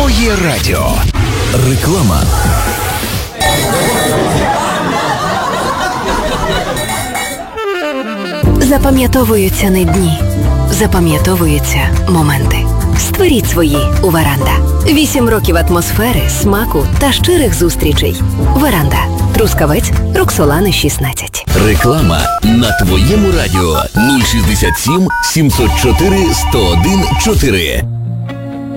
Твоє радіо. Реклама. Запам'ятовуються не дні. Запам'ятовуються моменти. Створіть свої у Веранда. 8 років атмосфери, смаку та щирих зустрічей. Веранда. Трускавець, Роксолани 16. Реклама на Твоєму радіо. 067 704 101 4.